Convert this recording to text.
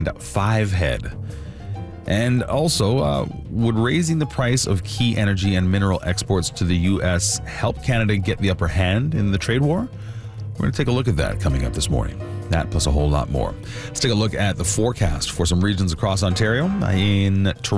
5 head. And also, would raising the price of key energy and mineral exports to the U.S. help Canada get the upper hand in the trade war? We're going to take a look at that coming up this morning. That plus a whole lot more. Let's take a look at the forecast for some regions across Ontario. In Toronto,